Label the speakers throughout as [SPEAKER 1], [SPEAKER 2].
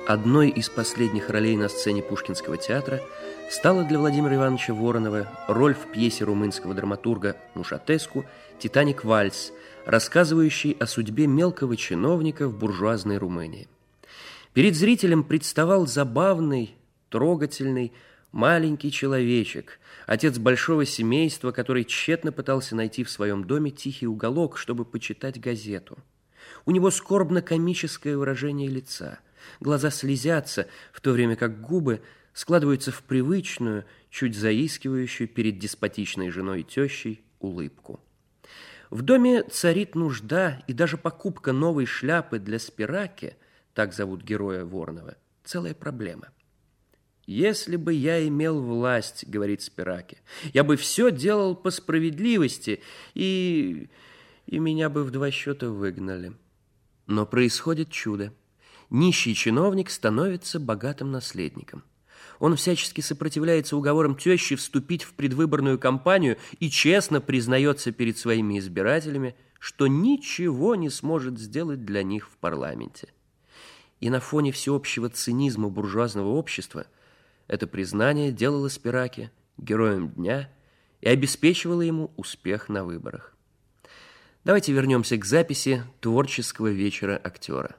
[SPEAKER 1] Одной из последних ролей на сцене Пушкинского театра стала для Владимира Ивановича Воронова роль в пьесе румынского драматурга Мушатеску «Титаник-вальс», рассказывающий о судьбе мелкого чиновника в буржуазной Румынии. Перед зрителем представал забавный, трогательный, маленький человечек, отец большого семейства, который тщетно пытался найти в своем доме тихий уголок, чтобы почитать газету. У него скорбно-комическое выражение лица, глаза слезятся, в то время как губы складываются в привычную, чуть заискивающую перед деспотичной женой и тещей улыбку. В доме царит нужда, и даже покупка новой шляпы для Спираки, так зовут героя Воронова, целая проблема. «Если бы я имел власть, — говорит Спираки, — я бы все делал по справедливости, и меня бы в 2 счета выгнали». Но происходит чудо. Нищий чиновник становится богатым наследником. Он всячески сопротивляется уговорам тещи вступить в предвыборную кампанию и честно признается перед своими избирателями, что ничего не сможет сделать для них в парламенте. И на фоне всеобщего цинизма буржуазного общества это признание делало Спираки героем дня и обеспечивало ему успех на выборах. Давайте вернемся к записи творческого вечера актера.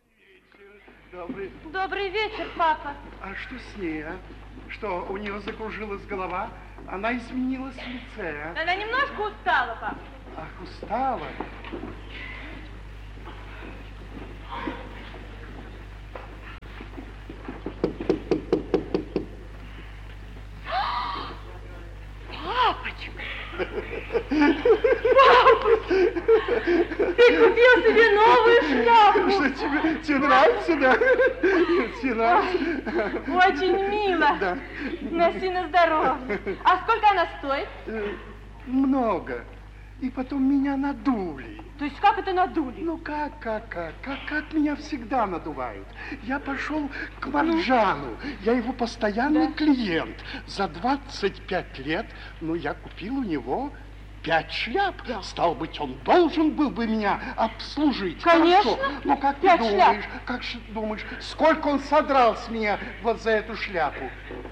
[SPEAKER 2] Добрый вечер, папа.
[SPEAKER 3] А что с ней, а? Что, у нее закружилась голова? Она изменилась в лице, а?
[SPEAKER 2] Она немножко устала, папа.
[SPEAKER 3] Ах, устала?
[SPEAKER 2] Папочка! Папочка! Ты купил себе новую шляпу!
[SPEAKER 3] Что, тебе нравится, да? Тебе нравится?
[SPEAKER 2] Очень мило.
[SPEAKER 3] Да.
[SPEAKER 2] Носи на здоровье. А сколько она стоит?
[SPEAKER 3] Много. И потом меня надули.
[SPEAKER 2] То есть как это надули?
[SPEAKER 3] Ну как меня всегда надувают. Я пошел к Марджану, я его постоянный клиент. За 25 лет, я купил у него 5 шляп.
[SPEAKER 2] Да.
[SPEAKER 3] Стал быть, он должен был бы меня обслужить.
[SPEAKER 2] Конечно.
[SPEAKER 3] Хорошо. Ну как ты
[SPEAKER 2] 5
[SPEAKER 3] думаешь,
[SPEAKER 2] шляп.
[SPEAKER 3] сколько он содрал с меня вот за эту шляпу?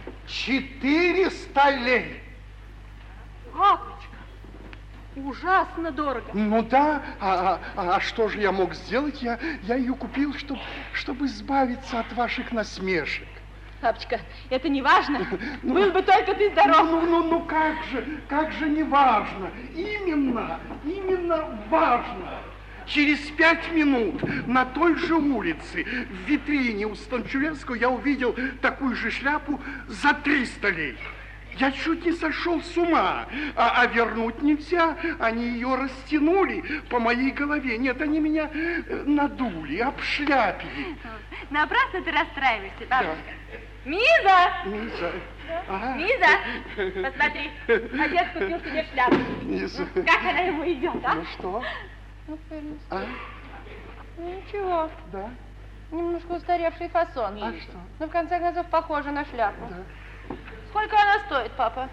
[SPEAKER 3] 400 лей.
[SPEAKER 2] Папочка, ужасно дорого.
[SPEAKER 3] Ну да, а что же я мог сделать? Я ее купил, чтобы избавиться от ваших насмешек.
[SPEAKER 2] Папочка, это не важно. Был бы только ты здоров.
[SPEAKER 3] Ну как же не важно? Именно важно. Через 5 минут на той же улице в витрине у Станчуревского я увидел такую же шляпу за 300 лей. Я чуть не сошел с ума, а вернуть нельзя. Они ее растянули по моей голове. Нет, они меня надули, обшляпили.
[SPEAKER 2] Напрасно ты расстраиваешься, бабушка.
[SPEAKER 3] Да.
[SPEAKER 2] Миза!
[SPEAKER 3] Ага.
[SPEAKER 2] Миза, посмотри, отец купил себе шляпу.
[SPEAKER 3] Миза.
[SPEAKER 2] Как она ему идет, а?
[SPEAKER 3] Ну что? А?
[SPEAKER 2] Ничего.
[SPEAKER 3] Да?
[SPEAKER 2] Немножко устаревший фасон.
[SPEAKER 3] А что?
[SPEAKER 2] Но в конце концов похоже на шляпу.
[SPEAKER 3] Да.
[SPEAKER 2] Сколько она стоит, папа?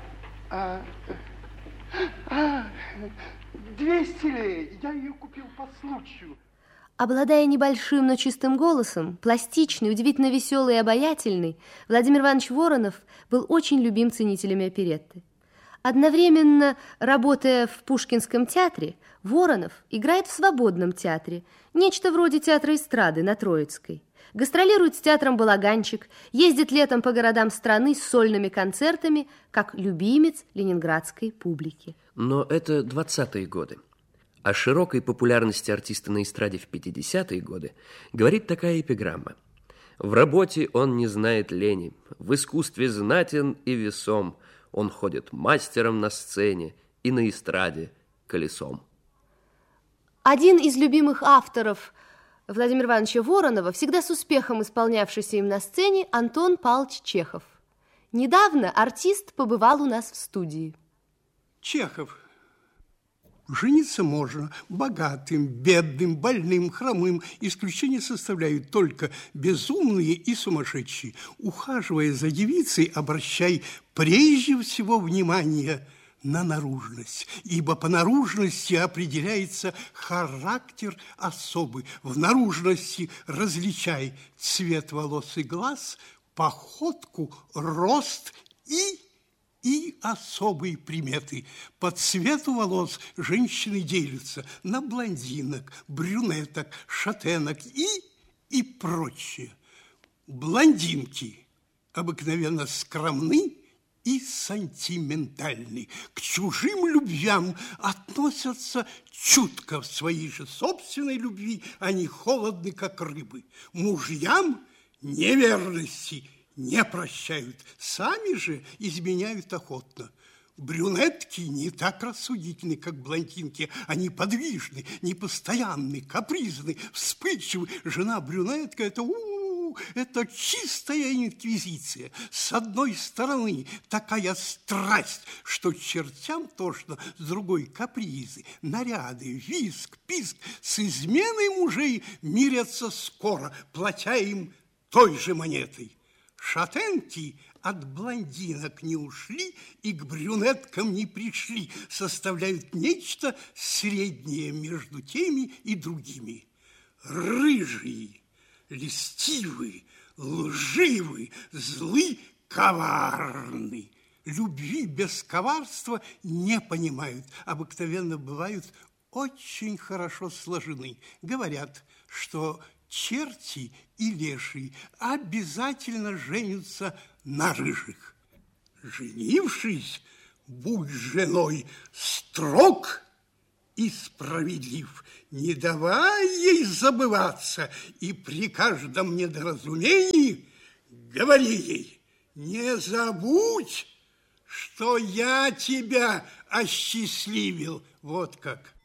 [SPEAKER 3] 200 лей. Я ее купил по случаю.
[SPEAKER 4] Обладая небольшим, но чистым голосом, пластичный, удивительно веселый и обаятельный, Владимир Иванович Воронов был очень любим ценителями оперетты. Одновременно, работая в Пушкинском театре, Воронов играет в свободном театре, нечто вроде театра эстрады на Троицкой. Гастролирует с театром «Балаганчик», ездит летом по городам страны с сольными концертами, как любимец ленинградской публики.
[SPEAKER 1] Но это 20-е годы. О широкой популярности артиста на эстраде в 50-е годы говорит такая эпиграмма. «В работе он не знает лени, в искусстве знатен и весом, он ходит мастером на сцене и на эстраде колесом».
[SPEAKER 4] Один из любимых авторов Владимира Ивановича Воронова, всегда с успехом исполнявшийся им на сцене, Антон Павлович Чехов. Недавно артист побывал у нас в студии.
[SPEAKER 5] Чехов. Жениться можно богатым, бедным, больным, хромым. Исключение составляют только безумные и сумасшедшие. Ухаживая за девицей, обращай прежде всего внимание на наружность, ибо по наружности определяется характер особы. В наружности различай цвет волос и глаз, походку, рост и особые приметы. По цвету волос женщины делятся на блондинок, брюнеток, шатенок и прочее. Блондинки обыкновенно скромны и сантиментальны. К чужим любвям относятся чутко, в своей же собственной любви они холодны, как рыбы. Мужьям неверности не прощают, сами же изменяют охотно. Брюнетки не так рассудительны, как блондинки. Они подвижны, непостоянны, капризны, вспыльчивы. Жена брюнетка – это чистая инквизиция. С одной стороны такая страсть, что чертям тошно, с другой капризы, наряды, визг, писк. С изменой мужей мирятся скоро, платя им той же монетой. Шатенки от блондинок не ушли и к брюнеткам не пришли, составляют нечто среднее между теми и другими. Рыжие, льстивы, лживы, злы, коварны. Любви без коварства не понимают, обыкновенно бывают очень хорошо сложены. Говорят, что черти и леший обязательно женятся на рыжих. Женившись, будь женой строг и справедлив, не давай ей забываться, и при каждом недоразумении говори ей: не забудь, что я тебя осчастливил. Вот как.